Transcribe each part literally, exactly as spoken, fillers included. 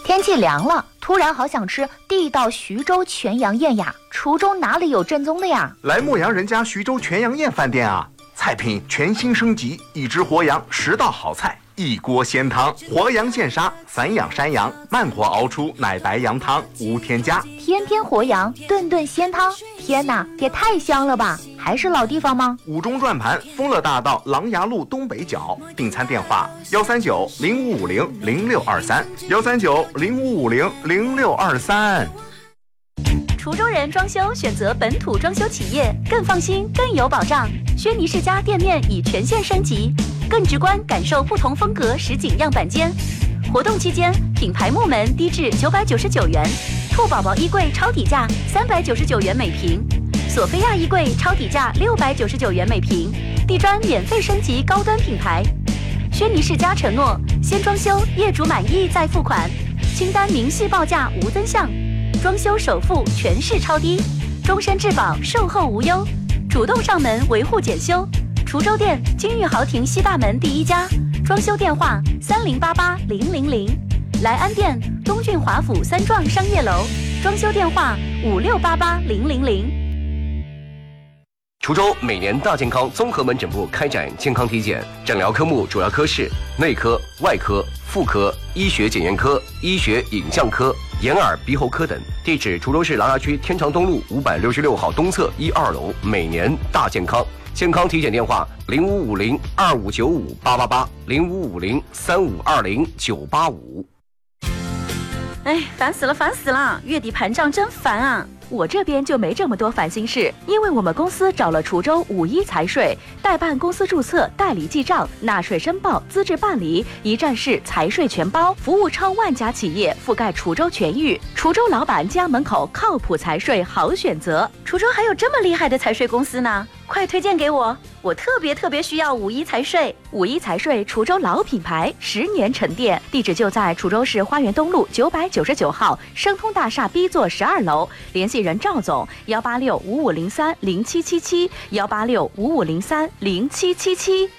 天气凉了，突然好想吃地道徐州全羊宴呀！滁州哪里有正宗的呀？ 来牧羊人家徐州全羊宴饭店啊！菜品全新升级，一只活羊，十道好菜，一锅鲜汤，活羊现杀，散养山羊，慢火熬出奶白羊汤，无添加。 天天活羊，顿顿鲜汤，天哪，也太香了吧！还是老地方吗？ 五中转盘，丰乐大道琅琊路东北角。订餐电话：幺三九零五五零零六二三，幺三九零五五零零六二三。 滁州人装修选择本土装修企业，更放心，更有保障。轩尼世家店面已全线升级，更直观感受不同风格实景样板间。活动期间，品牌木门低至九百九十九元，兔宝宝衣柜超底价三百九十九元每平，索菲亚衣柜超底价六百九十九元每平，地砖免费升级高端品牌。轩尼世家承诺，先装修，业主满意再付款，清单明细报价无增项。装修首付全市超低，终身质保，售后无忧，主动上门维护检修。滁州店金玉豪庭西大门第一家，装修电话三零八八零零零。莱安店东郡华府三幢商业楼，装修电话五六八八零零零。 滁州每年大健康综合门诊部开展健康体检，诊疗科目主要科室内科、外科、妇科、医学检验科、医学影像科、眼耳鼻喉科等。地址：滁州市琅琊区天长东路五百六十六号东侧一二楼。每年大健康。健康体检电话：零五五零二五九五八八八，零五五零三五二零九八五。 哎，烦死了，烦死了！月底盘账真烦啊！我这边就没这么多烦心事，因为我们公司找了滁州五一财税，代办公司注册、代理记账、纳税申报、资质办理，一站式财税全包，服务超万家企业，覆盖滁州全域。滁州老板家门口靠谱财税好选择。滁州还有这么厉害的财税公司呢，快推荐给我！我特别特别需要五一财税。五一财税滁州老品牌，十年沉淀，地址就在滁州市花园东路九百九十九号生通大厦 B 座十二楼，联系人赵总：幺八六五五零三零七七七，幺八六五五零三零七七七。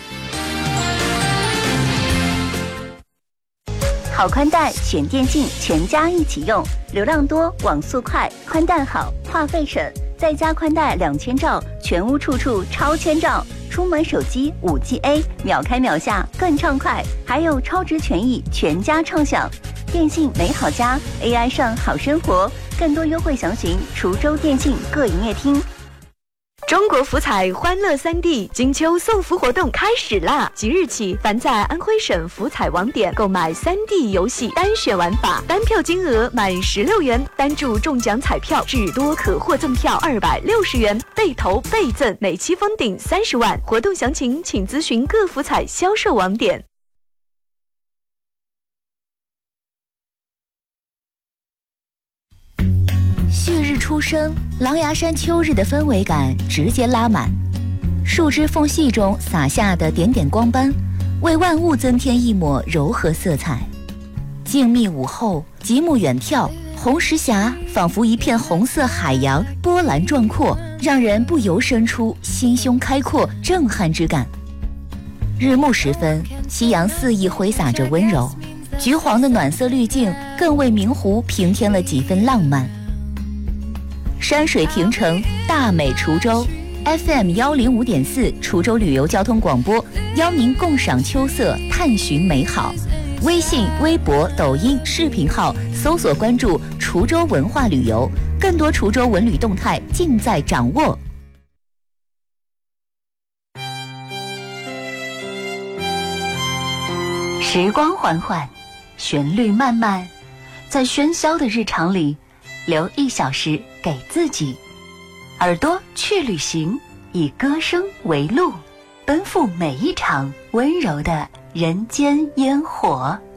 好宽带全电信，全家一起用，流量多，网速快，宽带好，话费省。再加宽带两千兆，全屋处处超千兆，出门手机 五 G A 秒开秒下更畅快，还有超值权益，全家畅享。电信美好家 A I 上好生活，更多优惠详询滁州电信各营业厅。中国福彩欢乐三 D 金秋送福活动开始啦！即日起，凡在安徽省福彩网点购买三 D 游戏单选玩法，单票金额满十六元，单注中奖彩票至多可获赠票二百六十元，倍投倍赠，每期封顶三十万。活动详情请咨询各福彩销售网点。 旭日初升，狼牙山秋日的氛围感直接拉满，树枝缝隙中洒下的点点光斑，为万物增添一抹柔和色彩。静谧午后，极目远眺，红石峡仿佛一片红色海洋，波澜壮阔，让人不由生出心胸开阔、震撼之感。日暮时分，夕阳肆意挥洒着温柔，橘黄的暖色滤镜更为明湖平添了几分浪漫。山水亭城，大美滁州 F M 幺零五点四，滁州旅游交通广播，邀您共赏秋色，探寻美好。微信、微博、抖音视频号搜索关注滁州文化旅游，更多滁州文旅动态尽在掌握。时光缓缓，旋律慢慢，在喧嚣的日常里留一小时给自己，耳朵去旅行，以歌声为路，奔赴每一场温柔的人间烟火。